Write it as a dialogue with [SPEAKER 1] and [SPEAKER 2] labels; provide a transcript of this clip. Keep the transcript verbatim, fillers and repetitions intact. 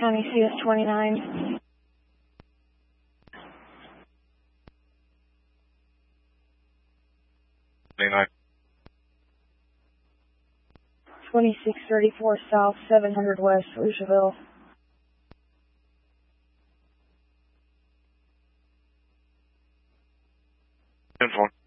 [SPEAKER 1] County C S twenty-nine.
[SPEAKER 2] twenty-nine.
[SPEAKER 1] twenty-six thirty-four South, seven hundred West, Lucierville.
[SPEAKER 2] ten four.